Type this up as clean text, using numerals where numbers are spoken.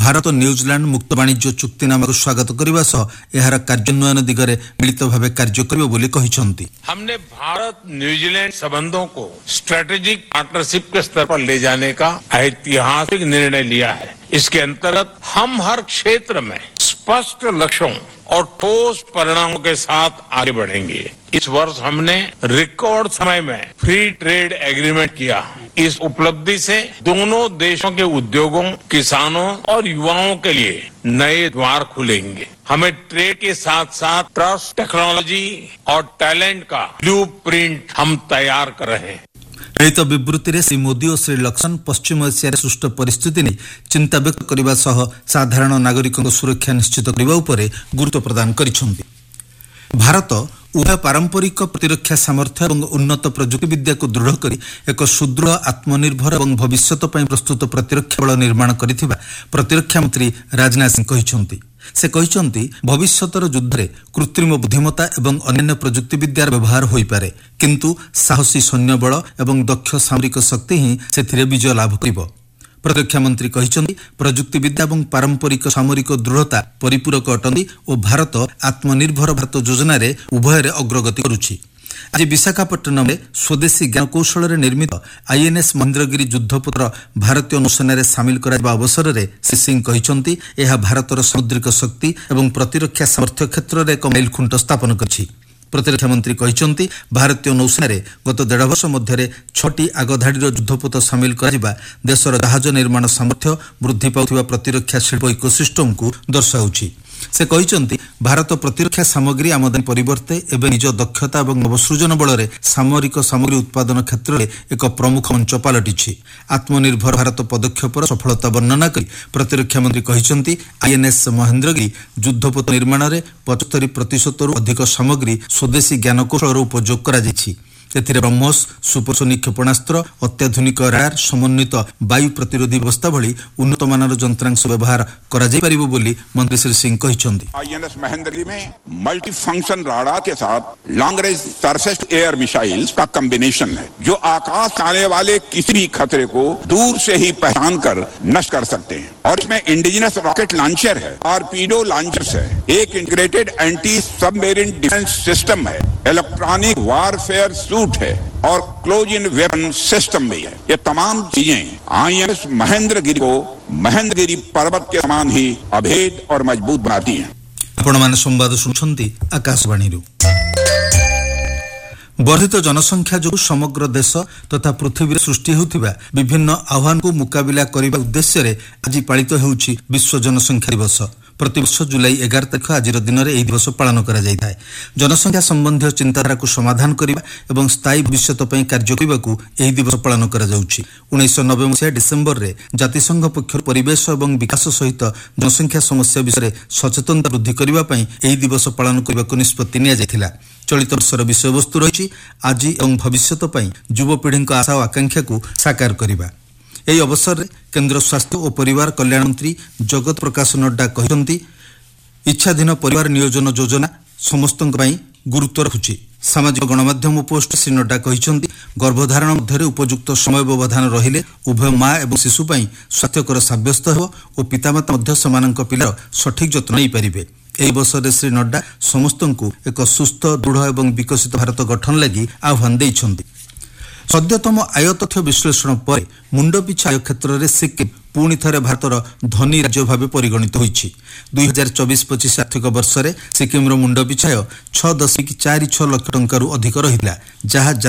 Bharat New Zealand मुक्त वाणिज्य चुक्तिनामा को स्वागत करने सह एहार कार्यान्वयन दिगरे मिलित भाव कार्य करिबो बोली कहिसंती। हमने भारत न्यूजीलैंड संबंधों को स्ट्रेटेजिक पार्टनरशिप के स्तर पर ले जाने का ऐतिहासिक निर्णय लिया है। इसके अंतर्गत हम हर क्षेत्र में स्पष्ट लक्ष्यों और ठोस परिणामों के साथ आगे बढ़ेंगे। इस वर्ष हमने रिकॉर्ड समय में फ्री ट्रेड एग्रीमेंट किया। इस उपलब्धि से दोनों देशों के उद्योगों, किसानों और युवाओं के लिए नए द्वार खुलेंगे। हमें ट्रेड के साथ साथ ट्रस्ट, टेक्नोलॉजी और टैलेंट का ब्लूप्रिंट हम तैयार कर रहे हैं। मिलित विवृत्ति श्री मोदी और श्री लक्सन पश्चिम एशिया सृष्ट परिस्थिति नहीं चिंता व्यक्त करने सह साधारण नागरिकों सुरक्षा निश्चित करने उपरे गुरुत्व प्रदान करिसेंती। भारत उभय पारंपरिक प्रतिरक्षा सामर्थ्य और उन्नत प्रजुक्ति विद्या को दृढ़ करी एक सुदृढ़ आत्मनिर्भर और भविष्यत पई प्रस्तुत प्रतिरक्षा बल निर्माण करिथिबा प्रतिरक्षा मंत्री राजनाथ सिंह कहिसंती। से कहिसंती भविष्यतर युद्ध रे कृत्रिम बुद्धिमत्ता एवं अन्य प्रजुक्ति विद्यार व्यवहार होई पारे, किंतु साहसी सैन्य बल एवं दक्ष सामरिक शक्ति ही सेथिरे विजय लाभ करिबो। प्रतिरक्षा मंत्री कहिसंती प्रजुक्ति विद्या एवं पारंपरिक सामरिक दृढ़ता परिपूरक अटंती और भारत आत्मनिर्भर भारत योजना रे उभय रे अग्रगति करुछि। आज विशाखापट्टनम में स्वदेशी ज्ञान कौशल निर्मित आईएनएस महेंद्रगिरी युद्धपोत भारतीय नौसेना सामिल करा अवसर में श्री सिंह कहिसंती यह भारतर सामुद्रिक शक्ति एवं प्रतिरक्षा सामर्थ्य क्षेत्र में एक माइलखुंट स्थापन करिछि। प्रतिरक्षा मंत्री कहिसंती भारतीय नौसेना गत 1.5 वर्ष मध्य 6टी आगधाड़ी युद्धपोत सामिल करा देशर जहाज निर्माण सामर्थ्य वृद्धि पाउथिबा प्रतिरक्षा शिल्प इकोसिस्टम को दर्शाउछि। से कहिसंती भारत प्रतिरक्षा सामग्री आमदानी परिवर्ते एवं निज दक्षता और नवसृजन बल सामरिक सामग्री उत्पादन क्षेत्र में एक प्रमुख मंच पलटिछि। आत्मनिर्भर भारत पदक्षेपर सफलता वर्णना कर प्रतिरक्षा मंत्री कहिसंती आईएनएस महेंद्रगिरी युद्धपोत निर्माण में 75% अधिक सामग्री स्वदेशी ज्ञानकौशल उपयोग करा जायछि। एथिरे ब्रह्मोस, सुपरसोनिक क्षेपणास्त्र, अत्याधुनिक राडार, समन्वित वायु प्रतिरोधी व्यवस्था भली उन्नत मानर यंत्रांश व्यवहार करा जाय परिबो बोली मंत्री श्री सिंह कहिसंती। आईएनएस महेंद्रगिरी में मल्टी फंक्शन राडार के साथ long range surface air missiles का कॉम्बिनेशन है, जो आकाश से आने वाले किसी भी खतरे को दूर से ही पहचान कर नष्ट कर सकते हैं। और इसमें इंडिजिनस रॉकेट लॉन्चर है, टॉरपीडो लॉन्चर्स है, एक integrated anti submarine defence system है, इलेक्ट्रॉनिक वारफेयर सूट है और क्लोज इन वेपन सिस्टम भी है। ये तमाम चीजें आईएनएस महेंद्रगिरी को महेंद्रगिरी पर्वत के समान ही अभेद और मजबूत बनाती हैं। आपण माने संवाद सुनछंती आकाशवाणी रु। वर्धित जनसंख्या जो समग्र देश तथा पृथ्वी सृष्टि होतिबा विभिन्न आह्वान को मुकाबिला करने उद्देश्य रे आज पालित होउछि विश्व जनसंख्या दिवस। प्रतिवर्ष जुलाई 11 तारिख आज दिन में यह दिवस पालन करा जायଥାଏ। जनसंख्या संबंधी चिंताधारा को समाधान करने और स्थायी भविष्य कार्य करने को यह दिवस पालन करा जाउछि। 1990 मसीहा डिसेम्बर में जातिसंघ पक्षर परिवेश और विकास सहित जनसंख्या समस्या विषय सचेतनता वृद्धि करने यह दिवस पालन करने को निष्पत्ति निया जायथिला। चलित वर्षर विषय वस्तु रही आज और भविष्य युवपीढ़ी आशा और आकांक्षा को साकार करने। यह अवसर में केंद्र स्वास्थ्य और परिवार कल्याण मंत्री जगत प्रकाश नड्डा कहते इच्छाधीन परिवार नियोजन योजना समस्त गुरुत्व रखुछि। सामाजिक गणमाध्यम पोस्ट श्री नड्डा कहते गर्भधारण मध्य उपयुक्त समय व्यवधान रहिले उभय माँ और शिशु स्वास्थ्यकर सब्यस्त हो और पितामाता सेमानक पिलार सठिक जत्न नहीं पारिबे। एही अवसर में श्री नड्डा समस्त को एक सुस्थ दृढ़ और विकसित भारत गठन लगी आह्वान देइछन्ति। सद्यतम आय तथ्य विश्लेषण पर मुंड पिछा आय क्षेत्र में सिक्किम पुणी थे भारतर धनी राज्य भाव परिगणित होइछि। 2024-25 आर्थिक वर्ष में सिक्किम मुंड पिछा 6.46 लाख टंका अधिक रही, जहाँ